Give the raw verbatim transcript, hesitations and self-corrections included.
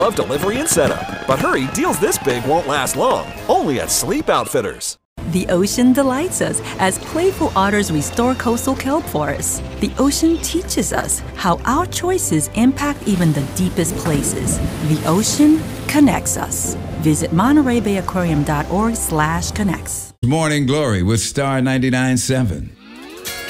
Love delivery and setup. But hurry, deals this big won't last long. Only at Sleep Outfitters. The ocean delights us as playful otters restore coastal kelp forests. The ocean teaches us how our choices impact even the deepest places. The ocean connects us. Visit Monterey Bay Aquarium dot org slash connects. Morning Glory with Star ninety-nine point seven.